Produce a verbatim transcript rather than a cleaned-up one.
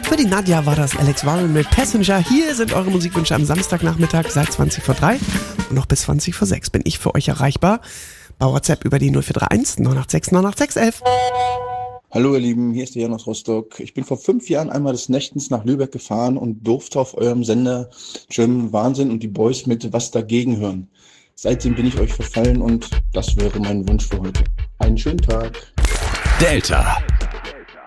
Für die Nadja war das Alex Warren mit Passenger. Hier sind eure Musikwünsche am Samstagnachmittag seit zwanzig vor drei und noch bis zwanzig vor sechs bin ich für euch erreichbar. Bei WhatsApp über die null vier drei eins neun acht sechs neun acht sechs elf. Hallo ihr Lieben, hier ist der Jan aus Rostock. Ich bin vor fünf Jahren einmal des Nächtens nach Lübeck gefahren und durfte auf eurem Sender German Wahnsinn und die Boys mit Was dagegen hören. Seitdem bin ich euch verfallen und das wäre mein Wunsch für heute. Einen schönen Tag. Delta.